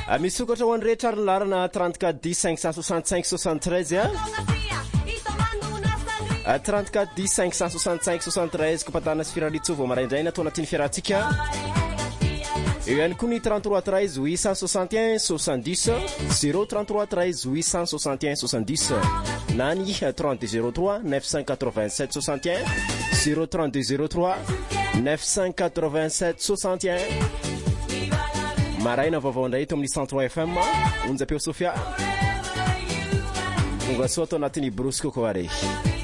misokatra ho anrehetra ary larana 34 10 565 73 34 10 565 73 kopatana sy firaritsova maraindray natao anatin'ny fiarahantsika eo ihany koa ny 33 13 861 70 033 13 861 70 na ny 3203 987 61 03203 987 61 maraina vaovao indray eto amin'ny 103 FM onjapeo Sofia onga soa atao anatin'ny brosy kokoare